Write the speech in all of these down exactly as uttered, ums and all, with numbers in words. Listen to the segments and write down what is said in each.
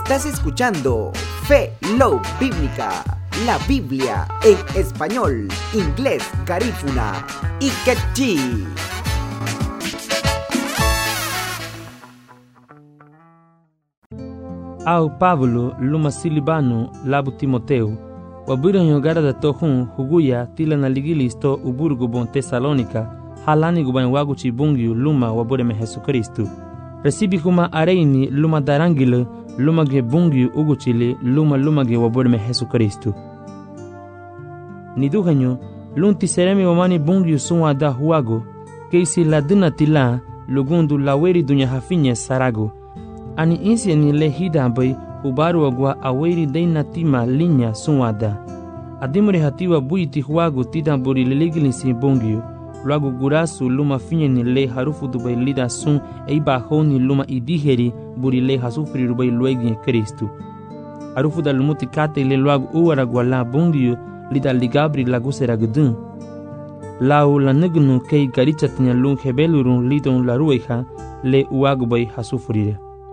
Estás escuchando Fe Love Bíblica, la Biblia en español, inglés, garífuna y quechí. Au Pablo, luma Silibano, labu Timoteu, wabiranyo garada tohun huguya tila na ligilisto uburgu bon Tesalonika, halani guban wagu chibungyu luma wabureme Jesu Kristu. Recibi kuma areini luma darangile luma ge bungyu uguchile luma luma ge wabureme Jesu Kristu. Niduhanyo, lunti seremi wamani bungyu sunwa da huago, keisi ladina tila lugundu laweri dunya hafinye sarago. Ani insi ni lehida bai ubaru agwa aweri deina tima linya sunwada. Adimure hatiwa buiti huago tida buri leligilisi bungyu. Luago gurasu luma finye ni le harufu dubai lida sun eiba honi luma idiheri buri le hasufri rubai luegi Kristu. Harufu da lumuti kate le luago uwara gwala bungyu lida ligabri lagusera gudun. Lau la nugnu kei garichatnya lung hebelurun lidon la rueha le uago bai hasufrire.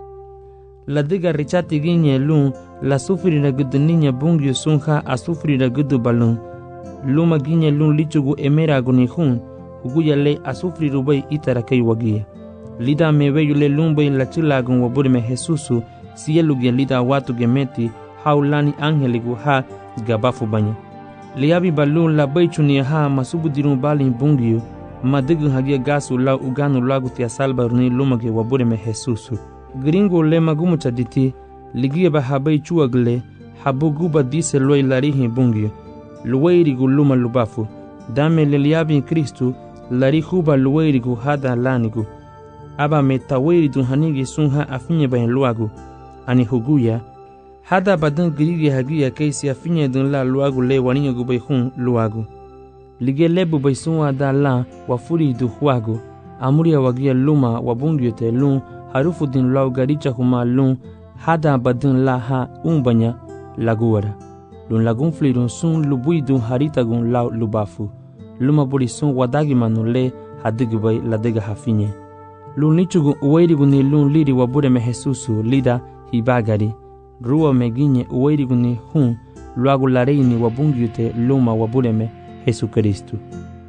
La diga richati ginye lun la sufrira gudu ninya bungyu sunha a sufrira gudu balun. Luma ginye lun lichugu emera guni hun, huguya le a sufriru bai itara kei wagia. Lida meweyu le lun bai la chilagun waburime Jesusu, sielugia lida watu gemeti, haulani angeligu ha gabafu banya. Liabi balun la bai chunia ha masubudirun balin bungyu, madigun hagia gasu la uganu lagu tia salbaruni lumage waburime Jesusu. Gringo le magumu chaditi, ligia ba habai chuagle, habu guba dise loi larihi bungyu. Luweirigu luma lubafu, dame leliabi Kristu, larihuba luweirigu hada lanigu. Aba metaweiridu hanigi sunha afinye bayan luagu. Ani huguya, hada badan grigi hagia keisi afinye dun la luagu le waninyo gubay hun luagu. Lige lebu bay sunwa da la wafuri du huagu, amuria wagia luma wabungyu te lun, harufu din lau garicha huma lun, hada badan la ha umbanya laguara. Lun lagun flirun sun lubui dun haritagun lau lubafu. Luma buri sun wadagi manu le hadigubay ladega hafinye. Lun lichugun uweirigun ni lun liri wabureme Jesusu lida hibagari. Ruwa meginye uweirigun ni hun luagu lareini wabungyute luma wabureme Jesu Kristu.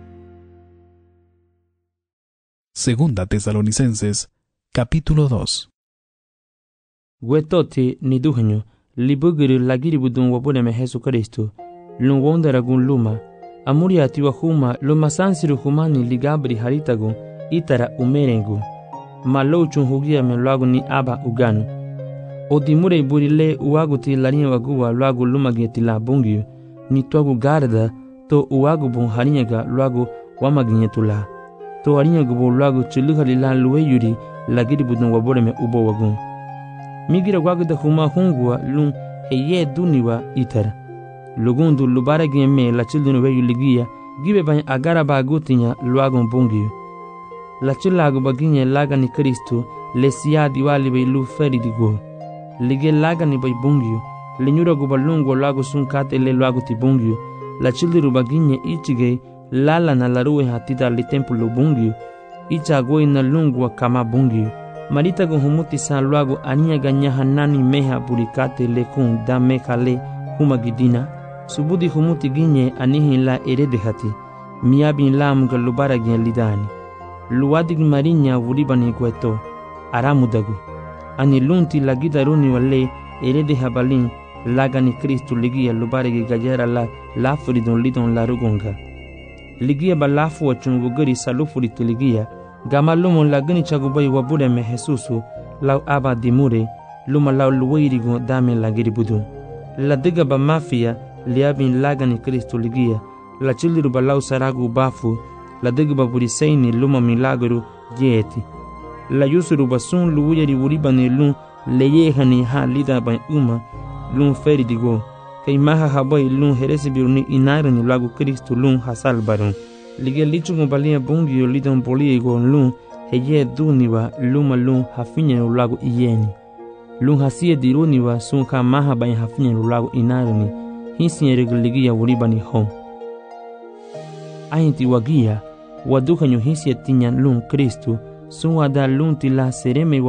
Segunda Tesalonicenses, capítulo dos. Wetoti ni duhenyo, libugiri lagiribudun wabureme Jesu Kristu, lun wondaragun luma, amuri atiwa huma luma sansiru humani ligabri haritagun, itara umerengu, malouchun hugia me luagu ni aba uganu. Odimure burile uaguti larinye waguwa luagu luma getila bungyu, ni tuagu garda to uagu bun harinyaga luagu wamaginyetula. To harinyagu bu luagu chuluhalila luwe yuri lagiribudun wabureme ubo wagun. Migira waguda huma hungwa lun heye duniwa itara. Lugundu lubara geme la childunu weyu ligia, gibe bany agara bagutinya luagun bungyu. La chilagu baginye laga ni Kristu, le siya diwali bay lu feri digo. Lige laga ni bay bungyu, le nyura gubalungo lagu sunkate le luagu ti bungyu. La childiru baginye ichige, lala na laruwe hatida li tempulu bungyu. Icha goi na lungwa kama bungyu. Marita guhumuti sa luagu ania ganyaha nani meha burikate le kun da meha le humagidina. Subudi humuti ginye anihin la erede hati. Miabin lam galubara gin lidani. Luwadig marinya wuribani kweto. Aramudagu. Ani lunti lagidaruni wale erede habalin lagani Kristu ligia lubaregi gajera la lafuridun lidon la rugunga. Ligia ba lafu wachungu gari salufuriti ligia. Gama lumo lagani chagubai wabureme Jesusu lau aba dimure luma lau luweirigu dame lagiribudu. La diga ba mafia liabin lagani Kristu ligia. La chiliru ba lau saragu bafu. La diga ba buriseini luma milagru yeti. La yusuru ba sun luwiri uribani lun leyehani ha lida ba uma lun feri digo. Kay maha habai lun heresi biruni inarani lagu Kristu lun hasal barun. Lige lichungu balia bungyo lidon poliego lun heye duniwa luma lun hafinya lagu iyeni. Lun hasie diruniwa sun ka maha ba hafinya lagu inarani. Hinsi regaligia uribani home. Ainti wagia wadukanyo hinsi tinyan lun Kristu sun wada lun tila sereme